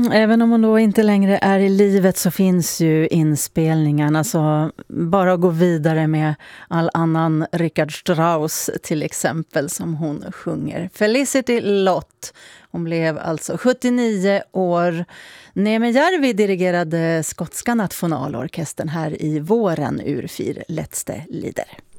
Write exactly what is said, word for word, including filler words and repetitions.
även om hon då inte längre är i livet så finns ju inspelningarna, så bara gå vidare med all annan Richard Strauss till exempel som hon sjunger. Felicity Lott, hon blev alltså sjuttionio år. Neeme Järvi dirigerade skotska nationalorkestern här i våren ur Fyr Letste Lider.